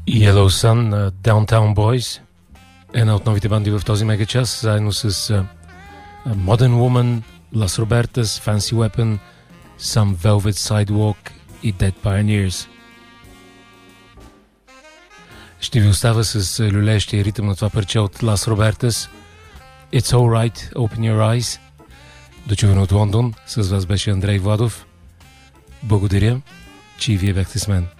Yellow Sun на Downtown Boys, една от новите банди в този мегачас, заедно с Modern Woman, Las Robertas, Fancy Weapon, Some Velvet Sidewalk и Dead Pioneers. Ще ви остава с люлеещия ритъм на това парче от Las Robertas. It's Alright, Open Your Eyes. Дочуване от Лондон. С вас беше Андрей Владов. Благодаря, че и вие бяхте с мен.